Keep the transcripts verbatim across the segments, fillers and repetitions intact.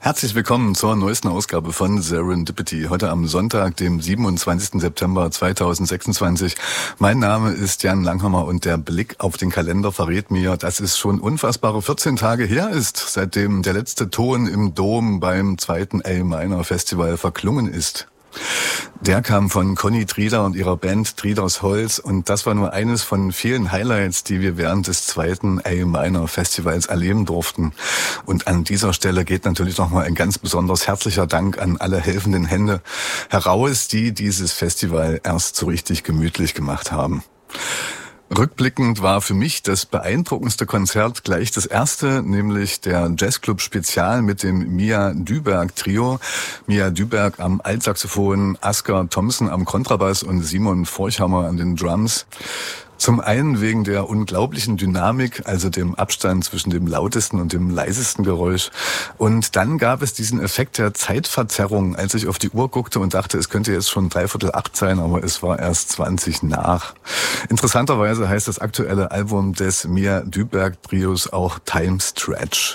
Herzlich willkommen zur neuesten Ausgabe von Serendipity. Heute am Sonntag, dem siebenundzwanzigsten September zweitausendsechsundzwanzig. Mein Name ist Jan Langhammer und der Blick auf den Kalender verrät mir, dass es schon unfassbare vierzehn Tage her ist, seitdem der letzte Ton im Dom beim zweiten A-Minor Festival verklungen ist. Der kam von Conny Trieder und ihrer Band Trieders Holz und das war nur eines von vielen Highlights, die wir während des zweiten A-Minor Festivals erleben durften. Und an dieser Stelle geht natürlich nochmal ein ganz besonders herzlicher Dank an alle helfenden Hände heraus, die dieses Festival erst so richtig gemütlich gemacht haben. Rückblickend war für mich das beeindruckendste Konzert gleich das erste, nämlich der Jazzclub Spezial mit dem Mia Düberg Trio. Mia Düberg am Altsaxophon, Asker Thompson am Kontrabass und Simon Forchhammer an den Drums. Zum einen wegen der unglaublichen Dynamik, also dem Abstand zwischen dem lautesten und dem leisesten Geräusch. Und dann gab es diesen Effekt der Zeitverzerrung, als ich auf die Uhr guckte und dachte, es könnte jetzt schon dreiviertel acht sein, aber es war erst zwanzig nach. Interessanterweise heißt das aktuelle Album des Mia Düberg Trios auch Time Stretch.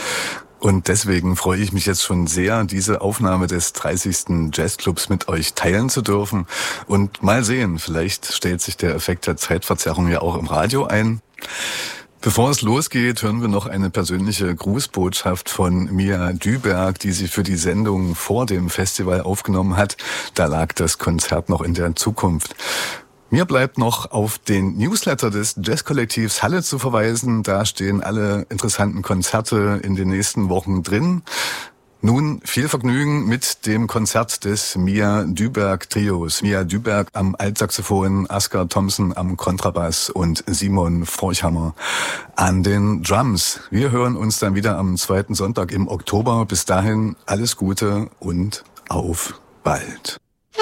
Und deswegen freue ich mich jetzt schon sehr, diese Aufnahme des dreißigsten Jazzclubs mit euch teilen zu dürfen. Und mal sehen, vielleicht stellt sich der Effekt der Zeitverzerrung ja auch im Radio ein. Bevor es losgeht, hören wir noch eine persönliche Grußbotschaft von Mia Düberg, die sie für die Sendung vor dem Festival aufgenommen hat. Da lag das Konzert noch in der Zukunft. Mir bleibt noch auf den Newsletter des Jazzkollektivs Halle zu verweisen. Da stehen alle interessanten Konzerte in den nächsten Wochen drin. Nun viel Vergnügen mit dem Konzert des Mia Düberg Trios. Mia Düberg am Altsaxophon, Asker Thompson am Kontrabass und Simon Forchhammer an den Drums. Wir hören uns dann wieder am zweiten Sonntag im Oktober. Bis dahin alles Gute und auf bald.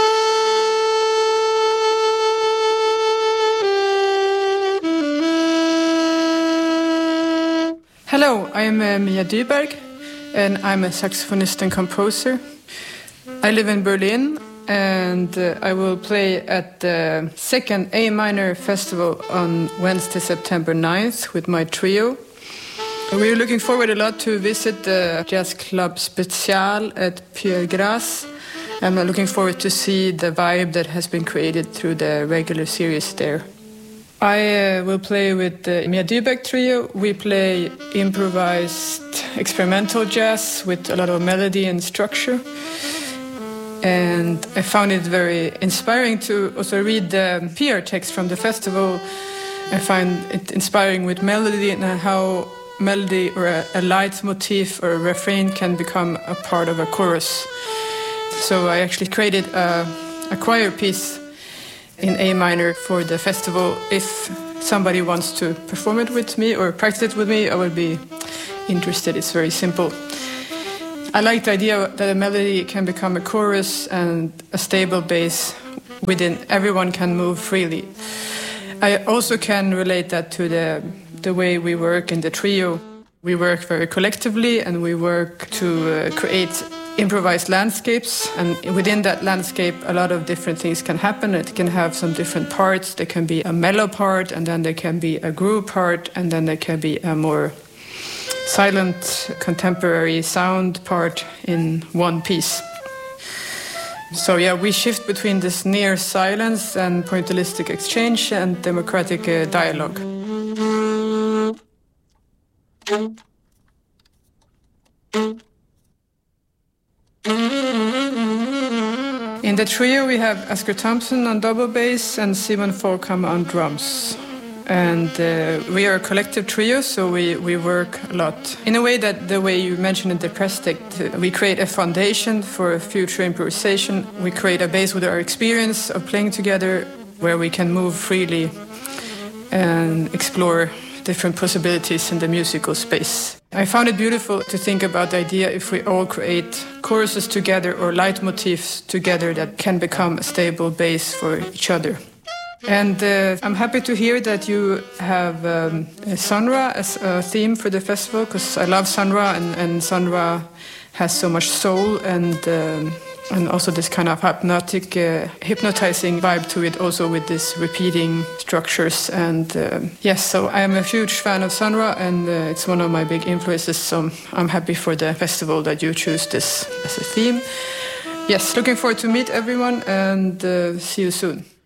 Hello, I'm uh, Mia Düberg, and I'm a saxophonist and composer. I live in Berlin, and uh, I will play at the second A-Minor Festival on Wednesday, September ninth with my trio. We're looking forward a lot to visit the Jazz Club Spezial at Pierre Grasse. I'm looking forward to see the vibe that has been created through the regular series there. I uh, will play with the Mia Düberg Trio. We play improvised experimental jazz with a lot of melody and structure. And I found it very inspiring to also read the P R text from the festival. I find it inspiring with melody and how melody or a, a leitmotif or a refrain can become a part of a chorus. So I actually created a, a choir piece in A minor for the festival. If somebody wants to perform it with me or practice it with me, I would be interested. It's very simple. I like the idea that a melody can become a chorus and a stable bass within everyone can move freely. I also can relate that to the, the way we work in the trio. We work very collectively and we work to uh, create improvised landscapes, and within that landscape a lot of different things can happen. It can have some different parts. There can be a mellow part, and then there can be a groove part, and then there can be a more silent contemporary sound part in one piece. So yeah, we shift between this near silence and pointillistic exchange and democratic uh, dialogue. In the trio we have Asker Thompson on double bass and Simon Forchhammer on drums. And uh, we are a collective trio, so we, we work a lot. In a way that the way you mentioned in the press text, uh, we create a foundation for future improvisation. We create a base with our experience of playing together where we can move freely and explore different possibilities in the musical space. I found it beautiful to think about the idea if we all create choruses together or leitmotifs together that can become a stable base for each other. And uh, I'm happy to hear that you have um, Sonra as a theme for the festival, because I love Sonra, and, and Sonra has so much soul and um, and also this kind of hypnotic, uh, hypnotizing vibe to it, also with this repeating structures. And uh, yes, so I am a huge fan of Sun Ra, and uh, it's one of my big influences, so I'm happy for the festival that you choose this as a theme. Yes, looking forward to meet everyone, and uh, see you soon.